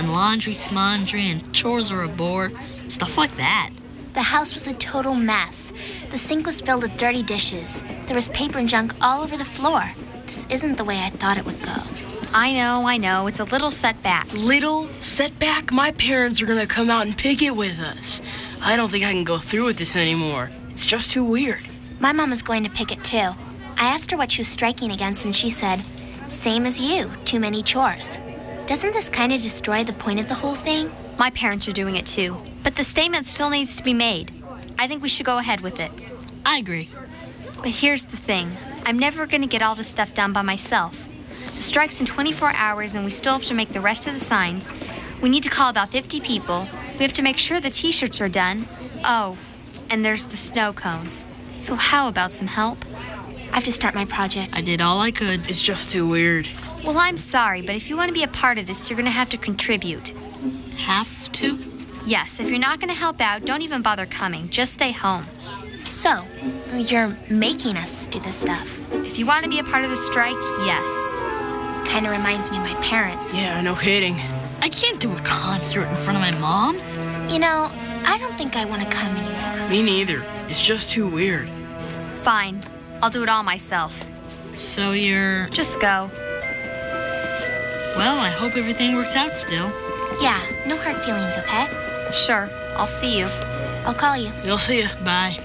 and laundry's smondry, and chores are a bore. Stuff like that. The house was a total mess. The sink was filled with dirty dishes. There was paper and junk all over the floor. This isn't the way I thought it would go. I know. It's a little setback. Little setback? My parents are gonna come out and picket with us. I don't think I can go through with this anymore. It's just too weird. My mom is going to picket too. I asked her what she was striking against, and she said, same as you, too many chores. Doesn't this kind of destroy the point of the whole thing? My parents are doing it too. But the statement still needs to be made. I think we should go ahead with it. I agree. But here's the thing. I'm never going to get all this stuff done by myself. The strike's in 24 hours, and we still have to make the rest of the signs. We need to call about 50 people. We have to make sure the t-shirts are done. Oh, and there's the snow cones. So how about some help? I have to start my project. I did all I could. It's just too weird. Well, I'm sorry, but if you want to be a part of this, you're going to have to contribute. Have to? Yes, if you're not going to help out, don't even bother coming. Just stay home. So, you're making us do this stuff. If you want to be a part of the strike, yes. Kind of reminds me of my parents. Yeah, no kidding. I can't do a concert in front of my mom. You know, I don't think I want to come anymore. Me neither. It's just too weird. Fine. I'll do it all myself. So you're... Just go. Well, I hope everything works out still. Yeah, no hard feelings, okay? Sure. I'll see you. I'll call you. You'll see ya. Bye.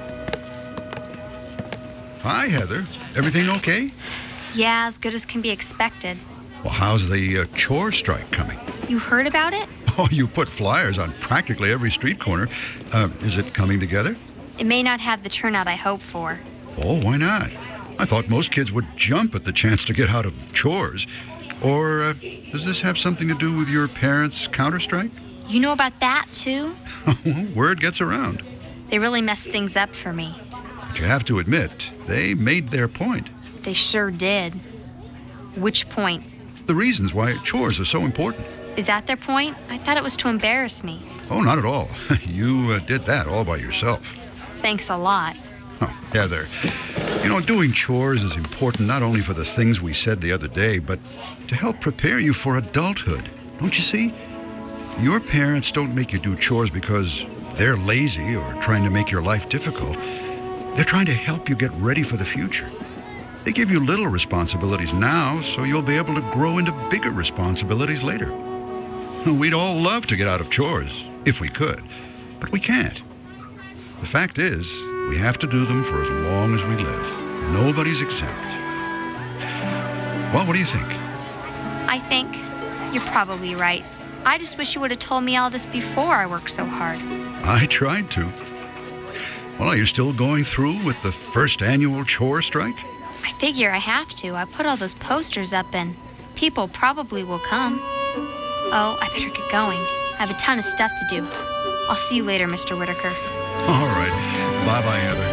Hi, Heather. Everything okay? Yeah, as good as can be expected. Well, how's the chore strike coming? You heard about it? Oh, you put flyers on practically every street corner. Is it coming together? It may not have the turnout I hope for. Oh, why not? I thought most kids would jump at the chance to get out of chores. Or does this have something to do with your parents' counter-strike? You know about that, too? Word gets around. They really messed things up for me. But you have to admit, they made their point. They sure did. Which point? The reasons why chores are so important. Is that their point? I thought it was to embarrass me. Oh, not at all. You did that all by yourself. Thanks a lot. Oh, Heather, you know, doing chores is important not only for the things we said the other day, but to help prepare you for adulthood. Don't you see? Your parents don't make you do chores because they're lazy or trying to make your life difficult. They're trying to help you get ready for the future. They give you little responsibilities now so you'll be able to grow into bigger responsibilities later. We'd all love to get out of chores, if we could, but we can't. The fact is, we have to do them for as long as we live. Nobody's exempt. Well, what do you think? I think you're probably right. I just wish you would have told me all this before I worked so hard. I tried to. Well, are you still going through with the first annual chore strike? I figure I have to. I put all those posters up and people probably will come. Oh, I better get going. I have a ton of stuff to do. I'll see you later, Mr. Whitaker. All right. Bye-bye, Heather.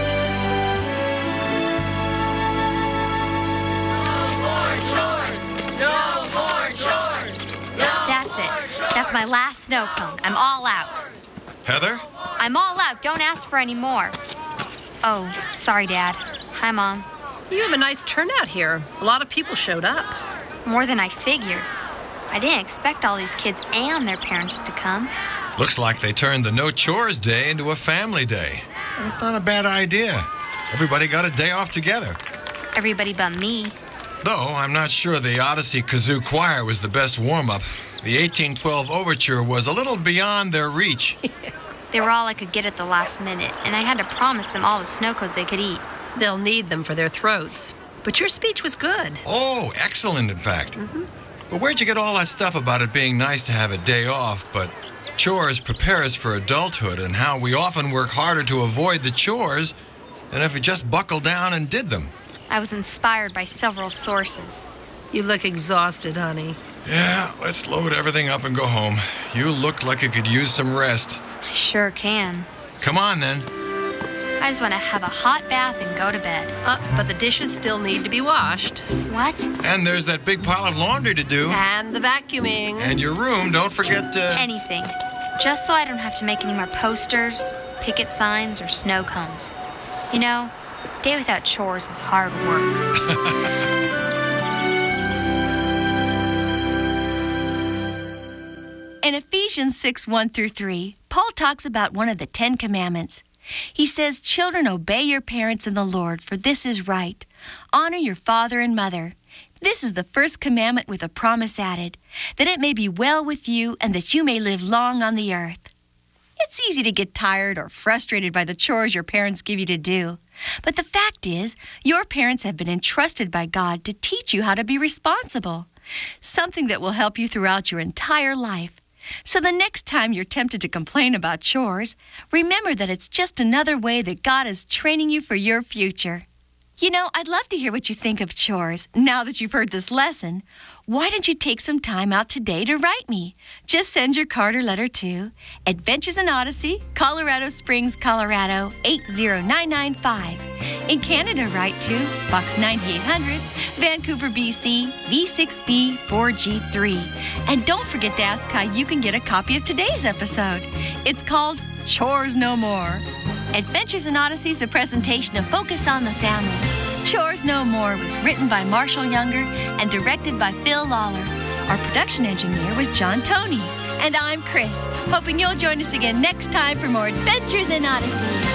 That's it. That's my last snow cone. I'm all out. Heather? I'm all out. Don't ask for any more. Oh, sorry, Dad. Hi, Mom. You have a nice turnout here. A lot of people showed up. More than I figured. I didn't expect all these kids and their parents to come. Looks like they turned the no chores day into a family day. It's not a bad idea. Everybody got a day off together. Everybody but me. Though I'm not sure the Odyssey Kazoo Choir was the best warm-up. The 1812 Overture was a little beyond their reach. They were all I could get at the last minute, and I had to promise them all the snow cones they could eat. They'll need them for their throats. But your speech was good. Oh, excellent, in fact. But where'd you get all that stuff about it being nice to have a day off, but chores prepare us for adulthood and how we often work harder to avoid the chores than if we just buckled down and did them? I was inspired by several sources. You look exhausted, honey. Yeah, let's load everything up and go home. You look like you could use some rest. I sure can. Come on, then. I just want to have a hot bath and go to bed. But the dishes still need to be washed. What? And there's that big pile of laundry to do. And the vacuuming. And your room, don't forget to... Anything. Just so I don't have to make any more posters, picket signs, or snow cones. You know, a day without chores is hard work. In Ephesians 6:1-3, Paul talks about one of the 10 Commandments. He says, "Children, obey your parents in the Lord, for this is right. Honor your father and mother." This is the first commandment with a promise added, that it may be well with you and that you may live long on the earth. It's easy to get tired or frustrated by the chores your parents give you to do. But the fact is, your parents have been entrusted by God to teach you how to be responsible, something that will help you throughout your entire life. So the next time you're tempted to complain about chores, remember that it's just another way that God is training you for your future. You know, I'd love to hear what you think of chores now that you've heard this lesson. Why don't you take some time out today to write me? Just send your card or letter to Adventures in Odyssey, Colorado Springs, Colorado 80995. In Canada, write to Box 9800, Vancouver, BC, V6B 4G3. And don't forget to ask how you can get a copy of today's episode. It's called Chores No More. Adventures in Odyssey is a presentation of Focus on the Family. Chores No More was written by Marshall Younger and directed by Phil Lawler. Our production engineer was John Toney. And I'm Chris, hoping you'll join us again next time for more Adventures in Odyssey.